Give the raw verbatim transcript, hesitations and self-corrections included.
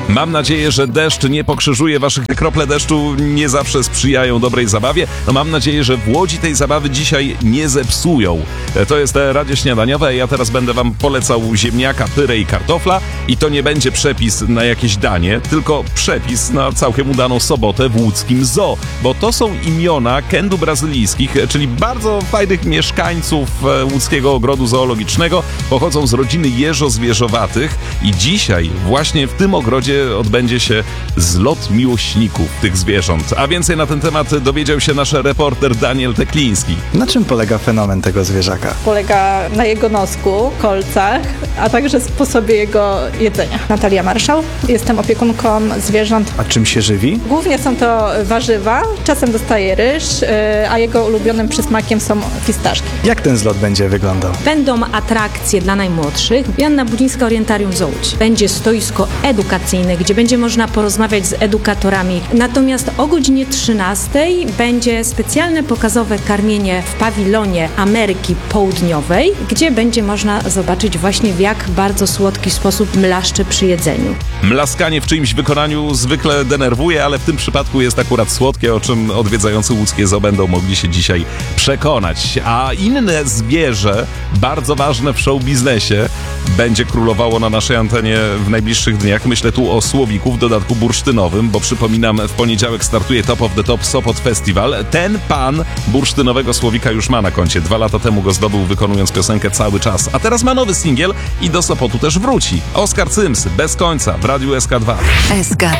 Mam nadzieję, że deszcz nie pokrzyżuje waszych... Krople deszczu nie zawsze sprzyjają dobrej zabawie. No mam nadzieję, że w Łodzi tej zabawy dzisiaj nie zepsują. To jest Radio Śniadaniowe. Ja teraz będę wam polecał ziemniaka, pyrę i kartofla. I to nie będzie przepis na jakieś danie, tylko przepis na całkiem udaną sobotę w łódzkim zoo. Bo to są imiona kędu brazylijskich, czyli bardzo fajnych mieszkańców łódzkiego ogrodu zoologicznego. Pochodzą z rodziny jeżozwierzowatych. I dzisiaj właśnie w tym ogrodzie odbędzie się zlot miłośników tych zwierząt. A więcej na ten temat dowiedział się nasz reporter Daniel Tekliński. Na czym polega fenomen tego zwierzaka? Polega na jego nosku, kolcach, a także sposobie jego jedzenia. Natalia Marszał, jestem opiekunką zwierząt. A czym się żywi? Głównie są to warzywa, czasem dostaje ryż, a jego ulubionym przysmakiem są fistaszki. Jak ten zlot będzie wyglądał? Będą atrakcje dla najmłodszych. Joanna Budzińska, Orientarium Zoo Łódź. Będzie stoisko edukacyjne, gdzie będzie można porozmawiać z edukatorami. Natomiast o godzinie trzynastej będzie specjalne pokazowe karmienie w pawilonie Ameryki Południowej, gdzie będzie można zobaczyć właśnie, w jak bardzo słodki sposób mlaszcze przy jedzeniu. Mlaskanie w czyimś wykonaniu zwykle denerwuje, ale w tym przypadku jest akurat słodkie, o czym odwiedzający łódzkie zoo będą mogli się dzisiaj przekonać. A inne zwierzę, bardzo ważne w show biznesie, będzie królowało na naszej antenie w najbliższych dniach. Myślę tu o słowiku w dodatku bursztynowym, bo przypominam, w poniedziałek startuje Top of the Top Sopot Festival. Ten pan bursztynowego słowika już ma na koncie. Dwa lata temu go zdobył, wykonując piosenkę Cały Czas. A teraz ma nowy singiel i do Sopotu też wróci. Oskar Cyms, Bez końca w Radiu S K dwa. S K